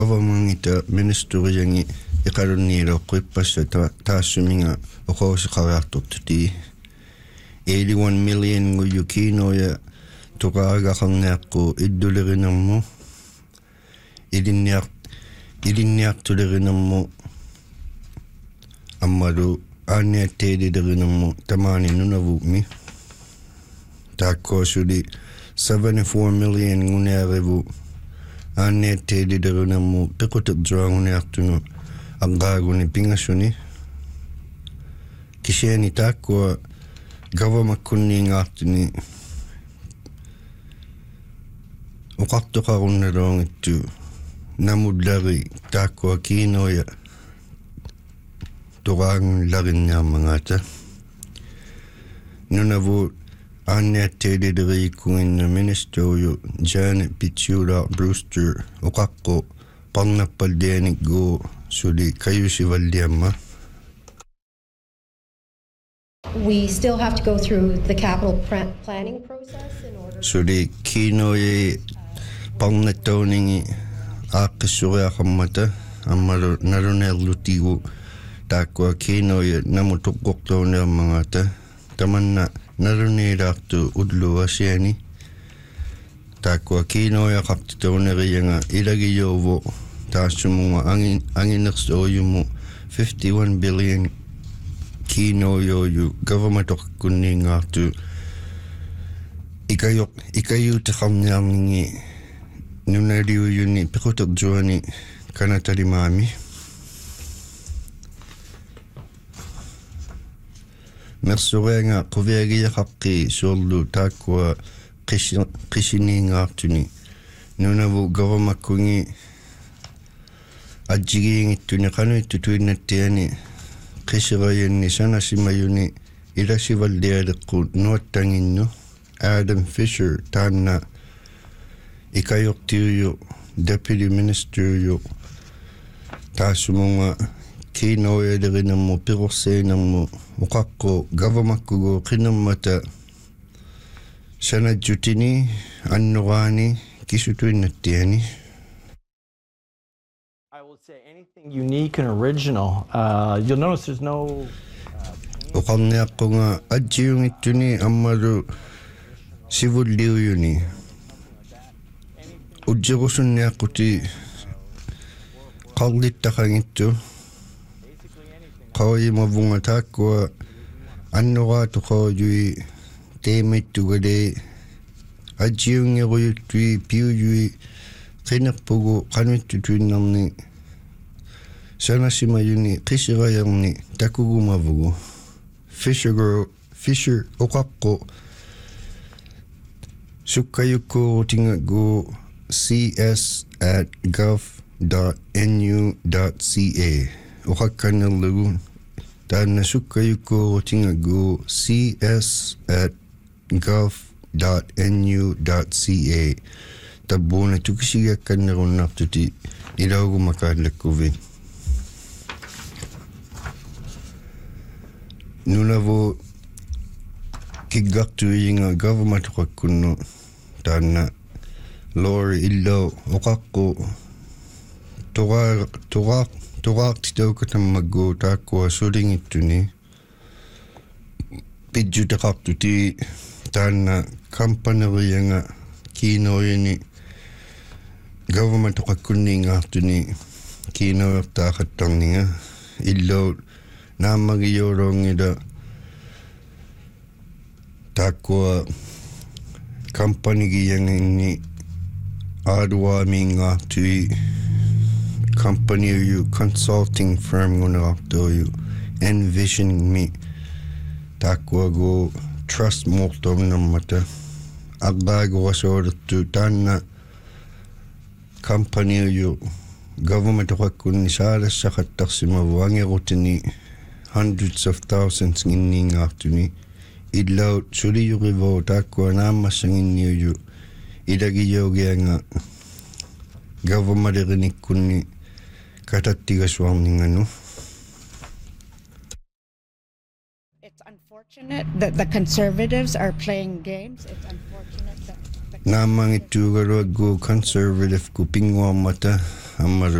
Avamangita ministeriangi iqarunniilo qippassa taassuminga oqoosiqariartortuti 81 million nguyukinoya tuqaagaqarniaqqu iddulerinermu ilinniartulerinermu ammalu aanniatteelilerinermu tamaani nunavumi taakkoosuli 74 million nguniarivu aanniatteelilerinermu piquterjuanguniartunu aqaaguni pingassuni kisiani taakkua gavamakkunniingaartuni uqartoqarunnaloongittu namullari taakkua kiinoya tuqaangullarinniarmangaata nunavu aanniatteelileriikkunginna ministeruyu Janet Pichula-Brewster uqaqqu parnappallianikgu suli kayusivalliamma. We still have to go through the capital planning process in order. Suli kiinoye parnattauningi aaqqissuriaqammata ammalu naluneerlutigu taakkua kiinoye namutuqqortuuneermangaata tamanna naluniilaartu ulluasiani taakkua kiinoya qartituunerianga ilagiyuuvu taassumunga anginersuuyumu 51 billion kiinoyooyu government-oqkunniingaartu ikayuuteqarniarningi nunaliuyuni piquterjuani kanatalimaami Mersurenga quviagiaqaqqi suorlu taakkua qisiniingaartuni nunavu gavamakkungi ajjigiingittuni qanuittu tuinnattiani qisirayanni sanasimayuni ilasivallialeqqu nuattanginnu Adam Fisher taanna ikayortiuyu deputy ministeruyu taassumunga kiinoyalerinermu piqorsiinermu uqaqqu gavamakkugu qinnermata sanajjutini annoraani kisutuinnattiani. I will say anything unique and original. You'll notice there's no uqarniaqqunga ajjiungittuni ammalu sivulliuyuni ujjirusunniaqquti qarlittaqangittu qawimavunga taakkua annoraatuqaujui teemittugale ajjiungeruyuttui piujui qinerpugu qanuittutuinnerni sanasimayuni qisirayerni takugumavugu Fisher uqaqqu sukkayukkuurutingagu cs@gov.nu.ca uqakkanerlugu taanna sukkayukkuurutingagu cs@gov.nu.ca tabbuuna tukisigiakkannerunnartuti ilaugumakaallakkuvin nunavu kiggartuiyinga government-oqakkunnu taanna Lori illo uqaqqu tuqaartitaukatamaggu taakkua sulingittuni pijjuteqartuti taanna kampanerianga kiinoyini government-oqakkunniingaartuni kiinoyertaaqattarninga illo naamagiyuuruungila taakkua kampanigiyangini aaduaamiingaartui company consulting firm ngunerartuuyu Envision mi taakkuagu trust mortornermata aqaagurasuulertu taanna company government-oqakkunni saalassaqattarsимаву ангерутини hundreds of thousands nginniingaartuni illaut suliyurivoo taakkua naammassanginniuyu ilagiyaugianga government-erinikkunni katattigasuarninganu. It's unfortunate that the Conservatives are playing games. It's unfortunate that naamangittuugaluaggu conservative ku pinguarmata hamma